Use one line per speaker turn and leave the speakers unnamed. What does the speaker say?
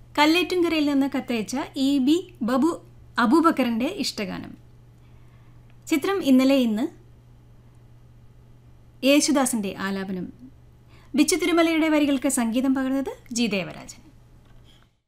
കല്ലേറ്റുംകരയിൽ നിന്ന് കത്തയച്ച EB ബബു അബൂബക്കറിൻ്റെ ഇഷ്ടഗാനം. ചിത്രം ഇന്നലെ ഇന്ന്. യേശുദാസിൻ്റെ ആലാപനം. ബിച്ചു തിരുമലയുടെ വരികൾക്ക് സംഗീതം പകർന്നത് ജി ദേവരാജൻ.